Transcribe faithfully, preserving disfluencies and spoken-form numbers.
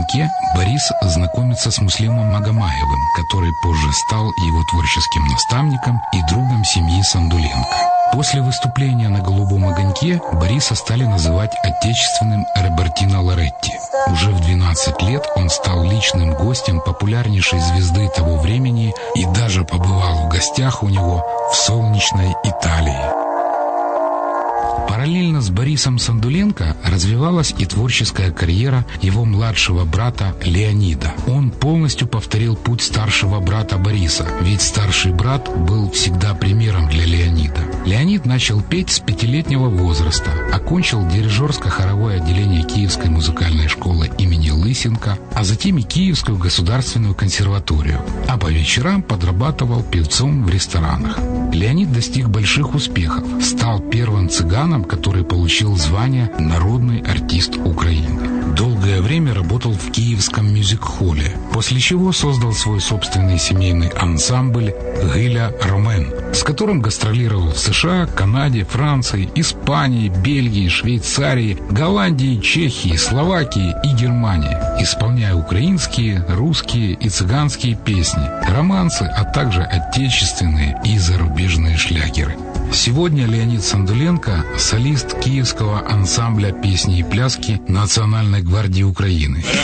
огоньке Борис знакомится с Муслимом Магомаевым, который позже стал его творческим наставником и другом семьи Сандуленко. После выступления на «Голубом огоньке» Бориса стали называть отечественным Робертино Лоретти. Уже в двенадцать лет он стал личным гостем популярнейшей звезды того времени и даже побывал в гостях у него в солнечной Италии. Параллельно с Борисом Сандуленко развивалась и творческая карьера его младшего брата Леонида. Он полностью повторил путь старшего брата Бориса, ведь старший брат был всегда примером для Леонида. Леонид начал петь с пятилетнего возраста, окончил дирижерско-хоровое отделение Киевской музыкальной школы имени Лысенко, а затем и Киевскую государственную консерваторию, а по вечерам подрабатывал певцом в ресторанах. Леонид достиг больших успехов, стал первым цыганом, который получил звание «Народный артист Украины». Долгое время работал в Киевском мюзик-холле, после чего создал свой собственный семейный ансамбль «Гиля Ромен», с которым гастролировал в США, Канаде, Франции, Испании, Бельгии, Швейцарии, Голландии, Чехии, Словакии и Германии, исполняя украинские, русские и цыганские песни, романсы, а также отечественные и зарубежные шлягеры. Сегодня Леонид Сандуленко – солист Киевского ансамбля песни и пляски Национальной гвардии Украины.